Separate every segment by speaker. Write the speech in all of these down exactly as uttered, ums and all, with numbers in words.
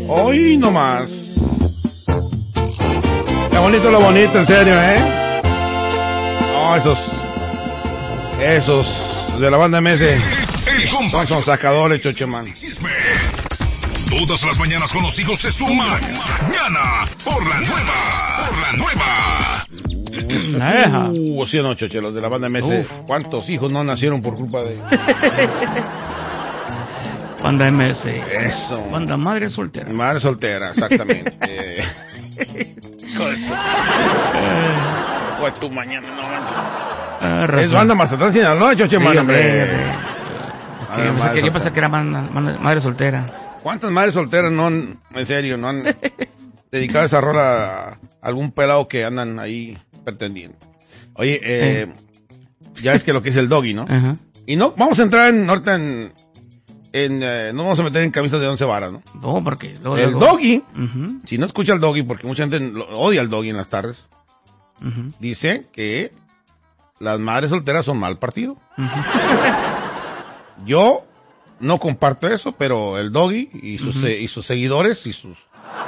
Speaker 1: Hoy nomás. Está bonito lo bonito, en serio, ¿eh? Oh, esos... Esos de la banda M S.
Speaker 2: El
Speaker 1: son, son sacadores, chocheman.
Speaker 2: Todas las mañanas con los hijos de su mañana. Por la nueva. Por la
Speaker 1: nueva. Uh, sí o no, choche, los de la banda M S. Uf. ¿Cuántos hijos no nacieron por culpa de...
Speaker 3: Banda M S.
Speaker 1: Eso.
Speaker 3: Banda madre soltera.
Speaker 1: Madre soltera, exactamente. eh... Pues tu mañana no
Speaker 3: ah,
Speaker 1: es banda Mazatlán, Sinaloa, choche,
Speaker 3: sí,
Speaker 1: man, hombre.
Speaker 3: Sí, sí. Es que yo, pensé que, yo pensé que era madre, madre soltera.
Speaker 1: ¿Cuántas madres solteras no han, en serio, no han dedicado esa rola a algún pelado que andan ahí pretendiendo? Oye, eh, sí. Ya es que lo que es el doggy, ¿no?
Speaker 3: Uh-huh.
Speaker 1: Y no, vamos a entrar en, ahorita en, en eh, no vamos a meter en camisas de once varas, ¿no?
Speaker 3: No, porque... Luego,
Speaker 1: el
Speaker 3: luego.
Speaker 1: doggy,
Speaker 3: uh-huh.
Speaker 1: Si no escucha el doggy, porque mucha gente lo, odia al doggy en las tardes, uh-huh. Dice que las madres solteras son mal partido. Uh-huh. Yo no comparto eso, pero el doggy y sus, uh-huh. eh, y sus seguidores y sus...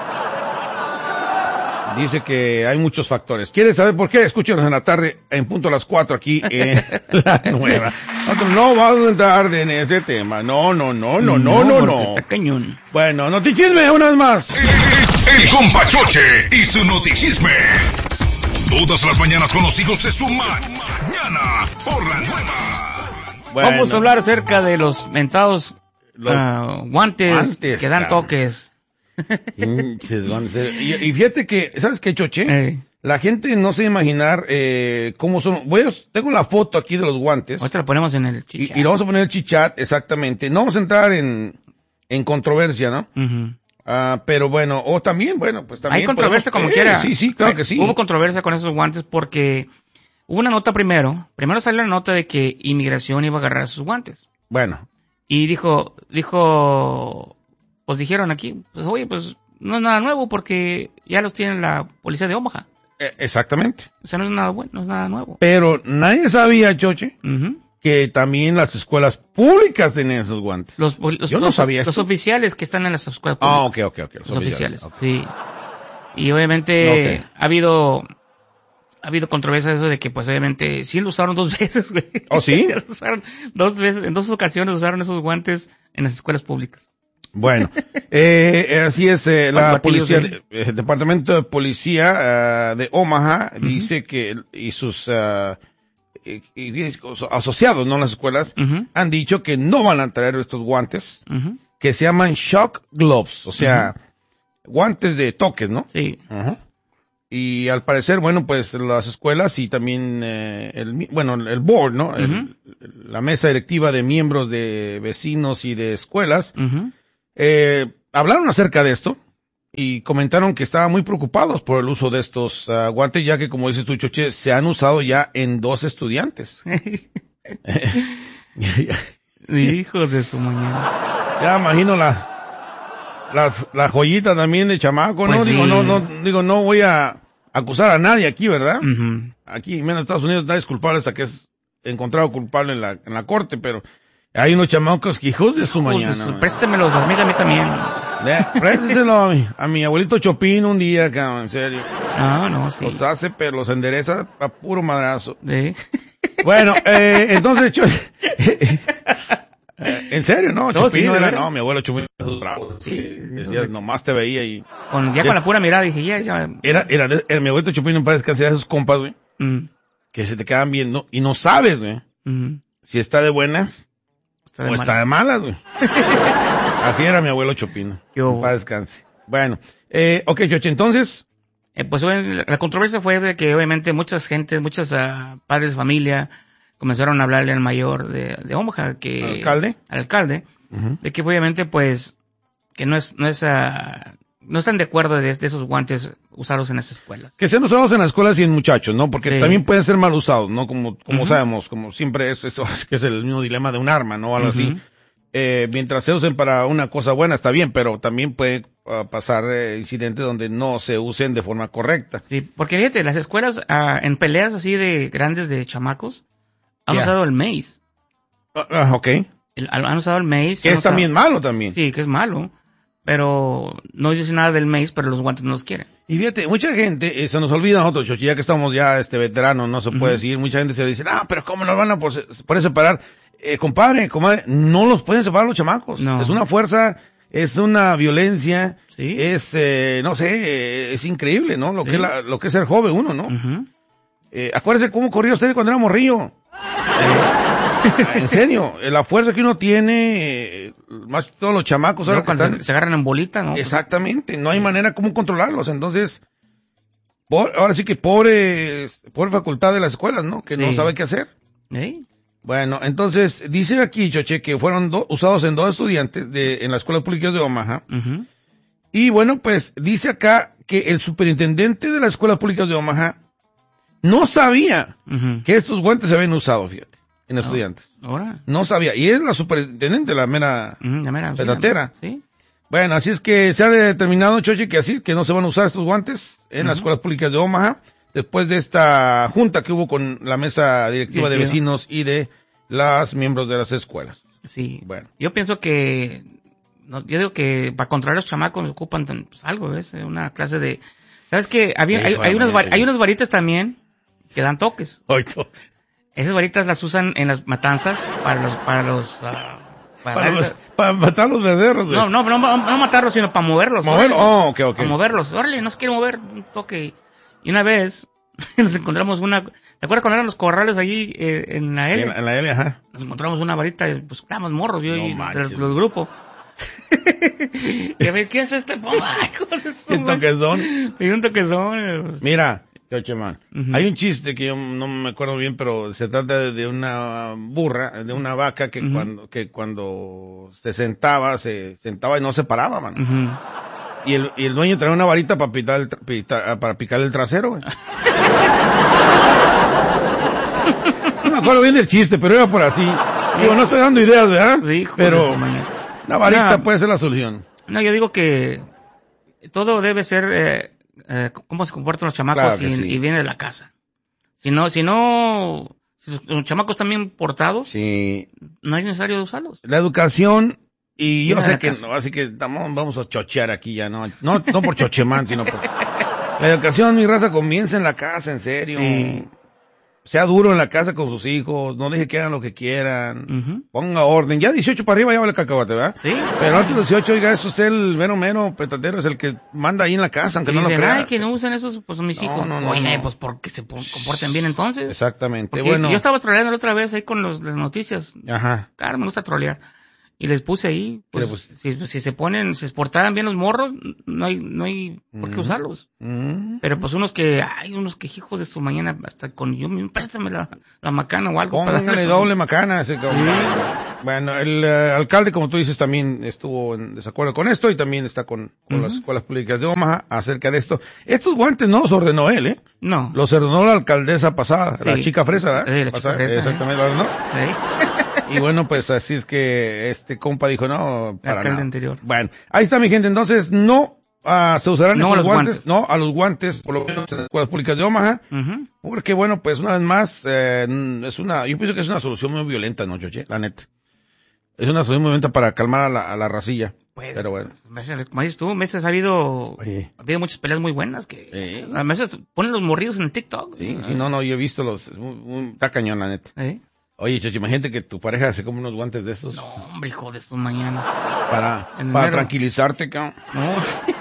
Speaker 1: Dice que hay muchos factores. ¿Quieres saber por qué? Escúchenos en la tarde, en punto a las cuatro aquí en La Nueva. Nosotros no vamos a entrar en ese tema. No, no, no, no, no, no, no.
Speaker 3: Está cañón.
Speaker 1: Bueno, notichisme una vez más.
Speaker 2: El, el compa Choche y su notichisme. Todas las mañanas con los hijos de su mañana por La Nueva.
Speaker 3: Bueno. Vamos a hablar acerca de los mentados los uh, guantes, guantes que dan claro. toques.
Speaker 1: y, y fíjate que, ¿sabes qué, Choche? Eh. La gente no se imaginar eh, cómo son. Bueno, tengo la foto aquí de los guantes.
Speaker 3: Ahorita la ponemos en el chichat.
Speaker 1: Y, y lo vamos a poner en el chichat, exactamente. No vamos a entrar en, en controversia, ¿no?
Speaker 3: Uh-huh.
Speaker 1: Uh, pero bueno, o también, bueno, pues también.
Speaker 3: Hay controversia
Speaker 1: podemos,
Speaker 3: como
Speaker 1: eh,
Speaker 3: quiera.
Speaker 1: Sí, sí, claro que sí.
Speaker 3: Hubo controversia con esos guantes porque hubo una nota primero. Primero salió la nota de que inmigración iba a agarrar esos guantes.
Speaker 1: Bueno.
Speaker 3: Y dijo, dijo, pues dijeron aquí, pues oye, pues no es nada nuevo porque ya los tiene la policía de Omaha.
Speaker 1: Eh, exactamente.
Speaker 3: O sea, no es nada bueno, no es nada nuevo.
Speaker 1: Pero nadie sabía, Choche,
Speaker 3: uh-huh.
Speaker 1: que también las escuelas públicas tenían esos guantes.
Speaker 3: Los, los,
Speaker 1: Yo no
Speaker 3: los,
Speaker 1: sabía
Speaker 3: Los
Speaker 1: esto.
Speaker 3: oficiales que están en las escuelas públicas.
Speaker 1: Ah, ok, ok, ok.
Speaker 3: Los, los oficiales, oficiales okay. Sí. Y obviamente okay. ha habido... Ha habido controversia de eso de que, pues, obviamente, sí lo usaron dos veces, güey.
Speaker 1: ¿Oh, sí?
Speaker 3: sí lo usaron dos veces, en dos ocasiones usaron esos guantes en las escuelas públicas.
Speaker 1: Bueno, eh, así es, eh, la policía, el eh, departamento de policía uh, de Omaha uh-huh. dice que, y sus uh, y, y, asociados, no las escuelas, uh-huh. han dicho que no van a traer estos guantes, uh-huh. que se llaman shock gloves, o sea, uh-huh. guantes de toques, ¿no?
Speaker 3: Sí.
Speaker 1: Uh-huh. Y al parecer, bueno, pues las escuelas y también eh, el bueno el board, ¿no? Uh-huh. El, la mesa directiva de miembros de vecinos y de escuelas
Speaker 3: uh-huh.
Speaker 1: eh, hablaron acerca de esto y comentaron que estaban muy preocupados por el uso de estos uh, guantes, ya que, como dices tú, Choche, se han usado ya en dos estudiantes.
Speaker 3: Hijos de su mañana.
Speaker 1: Ya imagino la Las, la joyita también de chamaco,
Speaker 3: pues
Speaker 1: ¿no?
Speaker 3: Sí.
Speaker 1: Digo, no, no, digo, no voy a acusar a nadie aquí, ¿verdad?
Speaker 3: Uh-huh.
Speaker 1: Aquí, menos en Estados Unidos, nadie es culpable hasta que es encontrado culpable en la, en la corte, pero hay unos chamacos que hijos de su mañana. Su,
Speaker 3: préstemelos a mí, a mí también.
Speaker 1: Présteselo a mi, a mi abuelito Chopin un día, cabrón, en serio.
Speaker 3: No, no, sí.
Speaker 1: Los hace, pero los endereza a puro madrazo.
Speaker 3: ¿Sí?
Speaker 1: Bueno, eh, entonces, yo, ¿en serio? No,
Speaker 3: no,
Speaker 1: Chupín
Speaker 3: sí,
Speaker 1: no era,
Speaker 3: verdad.
Speaker 1: no, mi abuelo Chupín era bravo. Sí, decías, nomás te veía y...
Speaker 3: Con, ya, ya con la pura mirada dije, ya, ya.
Speaker 1: Era, era, de, era mi abuelo Chupín, me parece que hacía esos compas, güey,
Speaker 3: mm.
Speaker 1: que se te quedan viendo y no sabes, güey,
Speaker 3: mm.
Speaker 1: si está de buenas
Speaker 3: está de
Speaker 1: o
Speaker 3: malas.
Speaker 1: está de malas, güey. Así era mi abuelo Chupín. Que para descanse. Bueno, eh, ok, Choche, entonces...
Speaker 3: Eh, pues la controversia fue de que obviamente muchas gentes, muchos uh, padres de familia comenzaron a hablarle al mayor de, de Omaha, que...
Speaker 1: ¿Al alcalde?
Speaker 3: Al alcalde, uh-huh. de que obviamente pues, que no es, no es, uh, no están de acuerdo de, de esos guantes usados en las escuelas.
Speaker 1: Que sean usados en las escuelas y en muchachos, ¿no? Porque sí. también pueden ser mal usados, ¿no? Como, como uh-huh. sabemos, como siempre es eso, que es el mismo dilema de un arma, ¿no? Algo uh-huh. así. Eh, mientras se usen para una cosa buena está bien, pero también puede uh, pasar eh, incidentes donde no se usen de forma correcta.
Speaker 3: Sí, porque fíjate, las escuelas, uh, en peleas así de grandes de chamacos, han yeah. usado el maíz.
Speaker 1: Uh, uh, ok.
Speaker 3: El, han usado el maíz.
Speaker 1: Que es
Speaker 3: usado,
Speaker 1: también malo también.
Speaker 3: Sí, que es malo. pero no dice nada del maíz, pero los guantes no los quieren.
Speaker 1: Y fíjate, mucha gente, eh, se nos olvida a nosotros, Chochi, ya que estamos ya este veteranos, no se puede uh-huh. decir, mucha gente se dice, ah, pero ¿cómo nos van a poder separar? Eh, compadre, comadre, no los pueden separar los chamacos. No. Es una fuerza, es una violencia, ¿sí? es, eh, no sé, eh, es increíble, ¿no? Lo ¿Sí? que es la, lo que es ser joven uno, ¿no? Uh-huh. Eh, acuérdese cómo corría usted cuando era morrillo. Eh, en serio, la fuerza que uno tiene, eh, más todos los chamacos ahora
Speaker 3: no, cuando están, se agarran en bolita, ¿no?
Speaker 1: Exactamente, no hay manera como controlarlos, entonces, por, ahora sí que pobre, pobre facultad de las escuelas, ¿no? Que sí. no sabe qué hacer.
Speaker 3: ¿Sí?
Speaker 1: Bueno, entonces, dice aquí, Choche, que fueron do, usados en dos estudiantes de, en la escuela pública de Omaha, uh-huh. y bueno, pues, dice acá que el superintendente de la escuela pública de Omaha no sabía uh-huh. que estos guantes se habían usado, fíjate. En estudiantes.
Speaker 3: Ahora.
Speaker 1: No sabía. Y es la superintendente, la mera,
Speaker 3: uh-huh, la mera
Speaker 1: petatera.
Speaker 3: Sí.
Speaker 1: Bueno, así es que se ha determinado, Choche, que así, que no se van a usar estos guantes en uh-huh. las escuelas públicas de Omaha, después de esta junta que hubo con la mesa directiva de vecinos y de las miembros de las escuelas.
Speaker 3: Sí. Bueno. Yo pienso que, no, yo digo que para controlar a los chamacos ocupan pues, algo, ¿ves? Una clase de, ¿sabes qué? Había, hay, hay, unas, hay unas varitas también que dan toques.
Speaker 1: Oito.
Speaker 3: Esas varitas las usan en las matanzas para los, para los, uh,
Speaker 1: para, para, los, para matar los becerros.
Speaker 3: No, no, no, no, no matarlos, sino para moverlos.
Speaker 1: Moverlos, oh, ok, ok.
Speaker 3: Para moverlos. Órale, no se quiere mover, un toque. Y una vez, nos encontramos una, ¿te acuerdas cuando eran los corrales allí, eh, en la L?
Speaker 1: En, en la L, ajá.
Speaker 3: Nos encontramos una varita, pues, éramos morros, yo no y los, los grupos. Y a ver, ¿qué es este?
Speaker 1: Un toquezón.
Speaker 3: Y un toquezón.
Speaker 1: Mira. Chocheman. Uh-huh. Hay un chiste que yo no me acuerdo bien, pero se trata de, de una burra, de una vaca que uh-huh. cuando que cuando se sentaba, se sentaba y no se paraba, man. Uh-huh. Y el y el dueño traía una varita para picar el, pita, para picar el trasero, güey. No me acuerdo bien del chiste, pero era por así. Digo, no estoy dando ideas, ¿verdad?
Speaker 3: Sí,
Speaker 1: pero una varita no, puede ser la solución.
Speaker 3: No, yo digo que todo debe ser eh, Eh, cómo se comportan los chamacos claro y, sí. y viene de la casa. Si no, si no, si los, los chamacos están bien portados,
Speaker 1: sí.
Speaker 3: no es necesario usarlos.
Speaker 1: La educación, y yo viene sé que no, así que vamos, vamos a chochear aquí ya, no, no, no por chochemán, sino por... La educación, mi raza, comienza en la casa, en serio. Sí. Sea duro en la casa con sus hijos, no deje que hagan lo que quieran, uh-huh. ponga orden. Ya dieciocho para arriba ya vale cacahuate, ¿verdad?
Speaker 3: Sí.
Speaker 1: Pero antes de dieciocho, oiga, es usted el mero mero petatero, es el que manda ahí en la casa, aunque y no dicen, lo crea.
Speaker 3: Ay, que no usen esos, pues son mis hijos. No, no, no, Oye, no. pues porque se comporten bien entonces.
Speaker 1: Exactamente,
Speaker 3: porque
Speaker 1: bueno.
Speaker 3: Yo estaba troleando la otra vez ahí con los, las noticias.
Speaker 1: Ajá.
Speaker 3: Claro, me gusta trolear. Y les puse ahí, pues, pues si, si se ponen, si se portaran bien los morros, no hay, no hay por qué uh-huh. usarlos. Uh-huh. Pero pues unos que, hay unos que hijos de su mañana, hasta con yo, préstame la, la macana o algo.
Speaker 1: Póngale doble macana ese cabrón. Sí. Bueno, el uh, alcalde, como tú dices, también estuvo en desacuerdo con esto y también está con, con uh-huh. las escuelas públicas de Omaha acerca de esto. Estos guantes no los ordenó él, ¿eh?
Speaker 3: No.
Speaker 1: Los ordenó la alcaldesa pasada, sí. la chica fresa, ¿verdad?
Speaker 3: Sí, la chica fresa.
Speaker 1: Exactamente, ¿eh? ¿no?
Speaker 3: Sí.
Speaker 1: Y bueno, pues así es que este compa dijo, no, para
Speaker 3: alcalde
Speaker 1: nada.
Speaker 3: anterior.
Speaker 1: Bueno, ahí está mi gente, entonces no uh, se usarán
Speaker 3: no
Speaker 1: estos guantes,
Speaker 3: guantes,
Speaker 1: no a los guantes, por lo menos en las escuelas públicas de Omaha, uh-huh. porque bueno, pues una vez más, eh, es una, yo pienso que es una solución muy violenta, ¿no, Choche? La neta. Es una solución muy violenta para calmar a la, a la racilla.
Speaker 3: Pues,
Speaker 1: pero bueno.
Speaker 3: Como dices tú, meses ha habido, Oye. ha habido muchas peleas muy buenas que, ¿Eh? a veces ponen los morridos en el TikTok.
Speaker 1: Sí, sí, no, no, yo he visto los, es muy, muy, está cañón, la neta.
Speaker 3: ¿Eh?
Speaker 1: Oye, Chochi, imagínate que tu pareja se come unos guantes de estos.
Speaker 3: No, hombre, hijo de estos mañana.
Speaker 1: Para, para tranquilizarte, cabrón.
Speaker 3: No,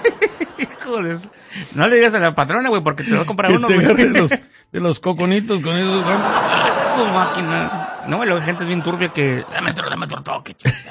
Speaker 3: hijo de eso. No le digas a la patrona, güey, porque te va a comprar uno, güey.
Speaker 1: De los, de los coconitos con esos guantes.
Speaker 3: Ah, su máquina. No, la gente es bien turbia que, dame otro, dame otro toque, chica.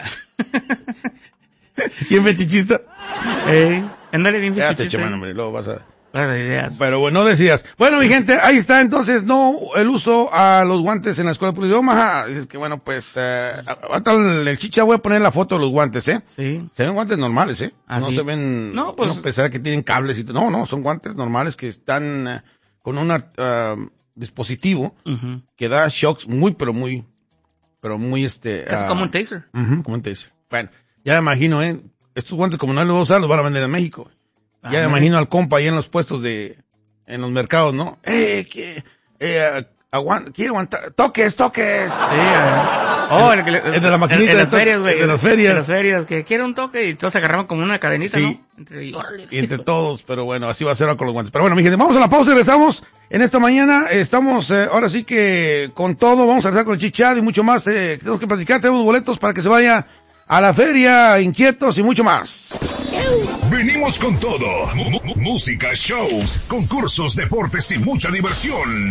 Speaker 1: ¿Quién fetichista?
Speaker 3: Eh, ándale bien fetichista.
Speaker 1: Ya te eché, hombre, luego vas a...
Speaker 3: Ideas.
Speaker 1: Pero bueno, no decías. Bueno, mi gente, ahí está entonces, no el uso a los guantes en la escuela pública de Omaha. Es que bueno, pues, eh, el, el chicha voy a poner la foto de los guantes, ¿eh?
Speaker 3: Sí.
Speaker 1: Se ven guantes normales, ¿eh?
Speaker 3: ¿Ah,
Speaker 1: no
Speaker 3: sí?
Speaker 1: se ven,
Speaker 3: no, pues,
Speaker 1: no pensar que tienen cables y todo. No, no, son guantes normales que están uh, con un uh, dispositivo uh-huh. que da shocks muy, pero muy, pero muy este.
Speaker 3: Es
Speaker 1: uh,
Speaker 3: como un taser.
Speaker 1: Uh-huh, como un taser. Bueno, ya me imagino, ¿eh? Estos guantes como no los voy a usar, los van a vender en México. Ya me imagino al compa ahí en los puestos de, en los mercados, ¿no? Eh, que, eh, Aguanta, quiere aguantar. Toques, toques. Sí,
Speaker 3: oh, el, el,
Speaker 1: el de la maquinita.
Speaker 3: En las ferias, güey.
Speaker 1: De las ferias.
Speaker 3: En las ferias, que quiere un toque y todos se agarraban como una cadenita,
Speaker 1: sí.
Speaker 3: ¿no? Entre, y,
Speaker 1: y entre todos, pero bueno, así va a ser con los guantes. Pero bueno, mi gente, vamos a la pausa y regresamos en esta mañana. Estamos, eh, ahora sí que con todo, vamos a regresar con el Chichat y mucho más. Eh, tenemos que platicar, tenemos boletos para que se vaya a la feria, inquietos y mucho más.
Speaker 2: Venimos con todo. M- música, shows, concursos, deportes y mucha diversión.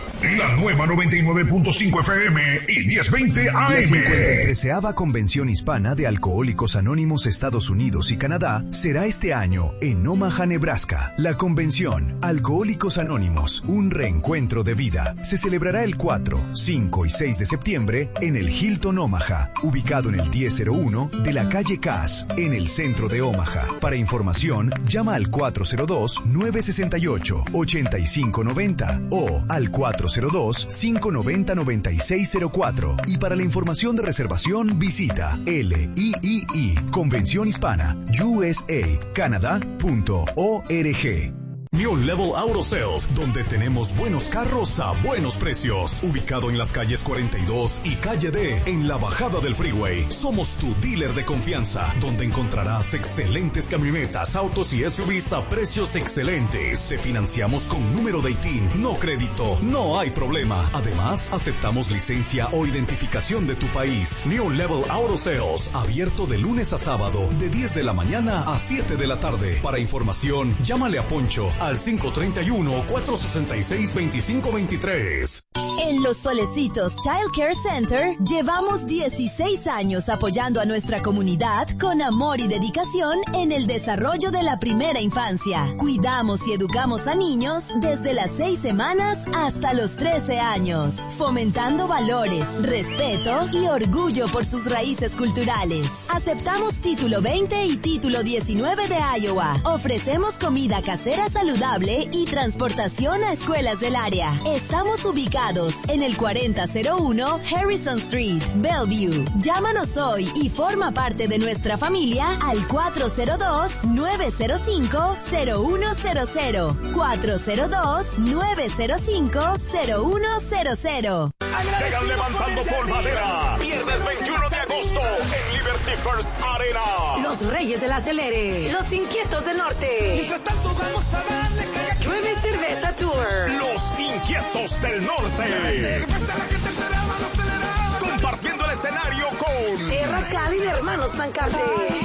Speaker 2: La nueva noventa y nueve punto cinco F M y diez veinte A M.
Speaker 4: La cincuenta y treceava Convención Hispana de Alcohólicos Anónimos Estados Unidos y Canadá será este año en Omaha, Nebraska. La convención Alcohólicos Anónimos, un reencuentro de vida, se celebrará el cuatro, cinco y seis de septiembre en el Hilton Omaha, ubicado en el diez cero uno de la calle Cass, en el centro de Omaha. Para información, llama al cuatro cero dos, nueve seis ocho, ocho cinco nueve cero o al cuatro cero dos, cinco nueve cero, nueve seis cero cuatro. Y para la información de reservación, visita L I I I Convención Hispana U S A Canadá punto org.
Speaker 5: New Level Auto Sales, donde tenemos buenos carros a buenos precios. Ubicado en las calles cuarenta y dos y calle D, en la bajada del freeway. Somos tu dealer de confianza, donde encontrarás excelentes camionetas, autos y S U Vs a precios excelentes. Te financiamos con número de I T I N, no crédito, no hay problema. Además, aceptamos licencia o identificación de tu país. New Level Auto Sales, abierto de lunes a sábado, de diez de la mañana a siete de la tarde. Para información, llámale a Poncho al cinco tres uno, cuatro seis seis, dos cinco dos tres.
Speaker 6: En Los Solecitos Child Care Center llevamos dieciséis años apoyando a nuestra comunidad con amor y dedicación en el desarrollo de la primera infancia. Cuidamos y educamos a niños desde las seis semanas hasta los trece años, fomentando valores, respeto y orgullo por sus raíces culturales. Aceptamos título veinte y título diecinueve de Iowa. Ofrecemos comida casera saludable y transportación a escuelas del área. Estamos ubicados en el cuarenta cero uno Harrison Street, Bellevue. Llámanos hoy y forma parte de nuestra familia al cuatro cero dos, nueve cero cinco, cero uno cero cero. cuatro cero dos, nueve cero cinco, cero uno cero cero.
Speaker 5: Llegan levantando polvadera. Viernes veintiuno de agosto en Liberty First Arena.
Speaker 7: Los Reyes del Acelere. Los Inquietos del Norte.
Speaker 5: Mientras tanto vamos a darle calle.
Speaker 7: Llueve Cerveza Tour.
Speaker 5: Los Inquietos del Norte. Compartiendo el escenario con
Speaker 7: Tierra Cali de Hermanos Plancarte.